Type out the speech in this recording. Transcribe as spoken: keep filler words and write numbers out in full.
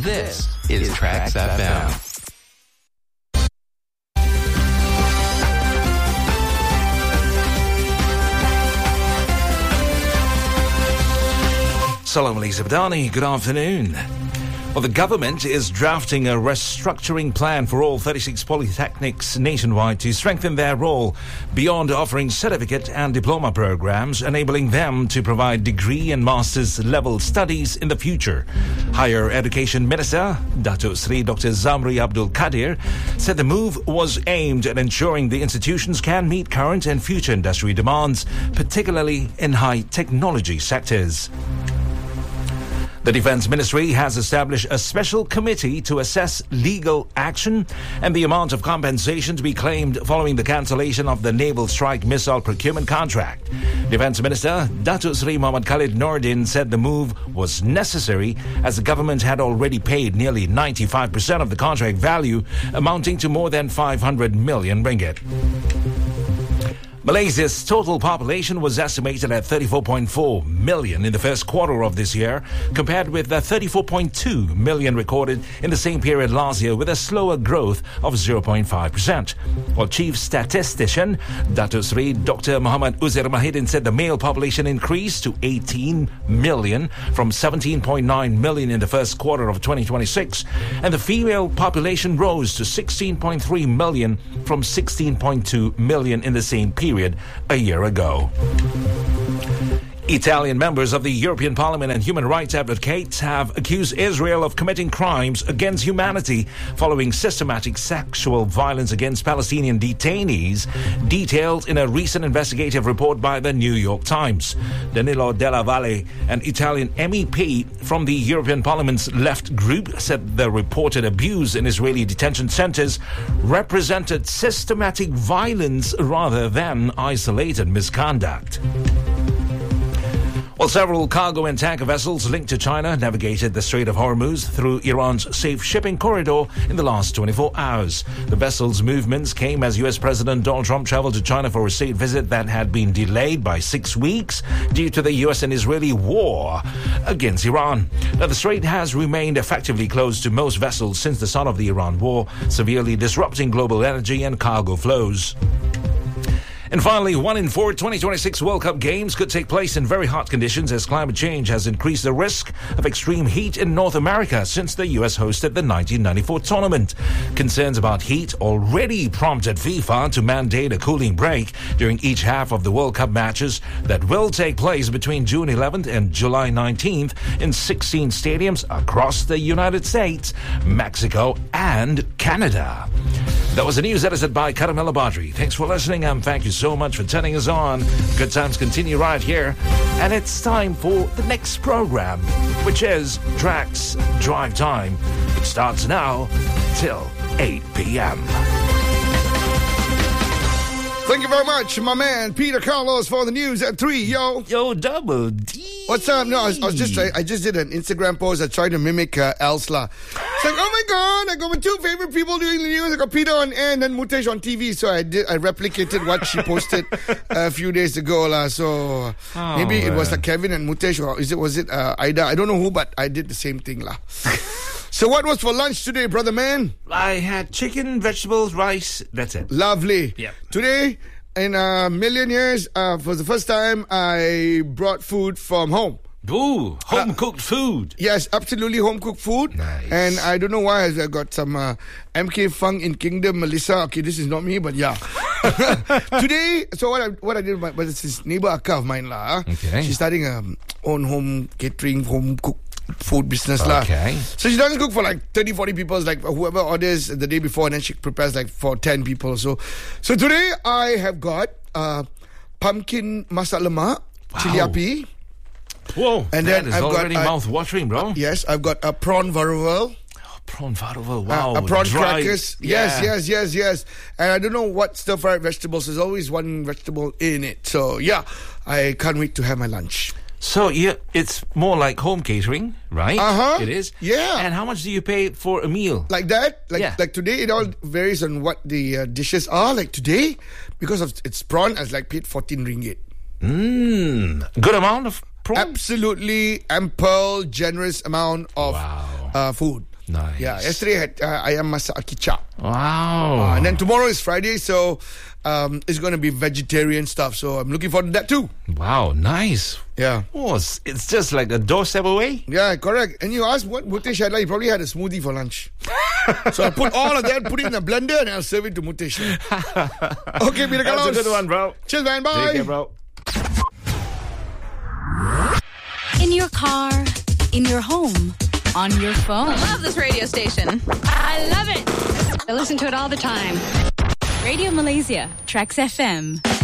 This is Tracks F M. Salam alaikum, Sabdani. Good afternoon. Well, the government is drafting a restructuring plan for all thirty-six polytechnics nationwide to strengthen their role beyond offering certificate and diploma programs, enabling them to provide degree and master's level studies in the future. Higher Education Minister Dato Sri Doctor Zamri Abdul Kadir said the move was aimed at ensuring the institutions can meet current and future industry demands, particularly in high technology sectors. The Defence Ministry has established a special committee to assess legal action and the amount of compensation to be claimed following the cancellation of the Naval Strike Missile procurement contract. Defence Minister Datuk Seri Muhammad Khalid Nordin said the move was necessary as the government had already paid nearly ninety-five percent of the contract value, amounting to more than five hundred million ringgit. Malaysia's total population was estimated at thirty-four point four million in the first quarter of this year, compared with the thirty-four point two million recorded in the same period last year, with a slower growth of zero point five percent. While Chief Statistician Datuk Seri Doctor Muhammad Uzair Mahidin said the male population increased to eighteen million from seventeen point nine million in the first quarter of twenty twenty-six, and the female population rose to sixteen point three million from sixteen point two million in the same period a year ago. Italian members of the European Parliament and human rights advocates have accused Israel of committing crimes against humanity following systematic sexual violence against Palestinian detainees, detailed in a recent investigative report by the New York Times. Danilo Della Valle, an Italian M E P from the European Parliament's left group, said the reported abuse in Israeli detention centers represented systematic violence rather than isolated misconduct. Well, several cargo and tanker vessels linked to China navigated the Strait of Hormuz through Iran's safe shipping corridor in the last twenty-four hours. The vessels' movements came as U S President Donald Trump traveled to China for a state visit that had been delayed by six weeks due to the U S and Israeli war against Iran. Now, the strait has remained effectively closed to most vessels since the start of the Iran war, severely disrupting global energy and cargo flows. And finally, one in four twenty twenty-six World Cup games could take place in very hot conditions as climate change has increased the risk of extreme heat in North America since the U S hosted the nineteen ninety-four tournament. Concerns about heat already prompted FIFA to mandate a cooling break during each half of the World Cup matches that will take place between June eleventh and July nineteenth in sixteen stadiums across the United States, Mexico, and Canada. That was the news edited by Karamela Badri. Thanks for listening, and thank you so much for turning us on. Good times continue right here. And it's time for the next program, which is Tracks Drive Time. It starts now till eight p.m. Thank you very much, my man, Peter Carlos, for the news at three, yo. Yo, double D. What's up? No, I was, I was just I just did an Instagram post. I tried to mimic uh, Elsla. It's like, oh my God, I got my two favorite people doing the news. I got Peter on air and then Mutesh on T V. So I did. I replicated what she posted a few days ago, la. So Oh, maybe it was man. like Kevin and Mutesh, or is it was it uh, Ida? I don't know who, but I did the same thing, la. So what was for lunch today, brother man? I had chicken, vegetables, rice. That's it. Lovely. Yep. Today, in a million years, uh, for the first time, I brought food from home. Ooh, home cooked food. Yes, absolutely home cooked food. Nice. And I don't know why I got some uh, M K Fung in Kingdom, Melissa. Okay, this is not me, but yeah. Today, so what I what I did, but it's this neighbor Akka of mine lah. Okay. She's starting a um, own home catering, home cooked food business lah. Okay. So she doesn't cook for like thirty, forty people. It's like whoever orders the day before, and then she prepares like for ten people. So, so today I have got uh, pumpkin masak lemak, chili Wow. api. Whoa, And that then is I've got, already uh, mouth-watering, bro. Yes, I've got a prawn varuvel. Prawn varuvel, Uh, wow. a prawn dry. crackers. Yeah. Yes, yes, yes, yes. And I don't know what stir-fried vegetables. There's always one vegetable in it. So, yeah, I can't wait to have my lunch. So, yeah, it's more like home catering, right? Uh-huh. It is? Yeah. And how much do you pay for a meal? Like that? Like Yeah. like today, it all varies on what the uh, dishes are. Like today, because of it's prawn, I was like paid fourteen ringgit. Mmm. Good amount of prawn? Absolutely ample, generous amount of Wow. uh, food. Nice. Yeah, yesterday I had uh, ayam masak kicap. Wow. Uh, and then tomorrow is Friday, so um, it's going to be vegetarian stuff. So I'm looking forward to that too. Wow, nice. Yeah. Oh, it's, it's just like a doorstep away. Yeah, correct. And you asked what Mutesh had like, he probably had a smoothie for lunch. So I put all of that, put it in a blender, and I'll serve it to Mutesh. Okay, Peter Carlos. That's a good one, bro. Cheers, man. Bye. Take care, bro. In your car, in your home, on your phone. I love this radio station. I love it. I listen to it all the time. Radio Malaysia, Trax F M.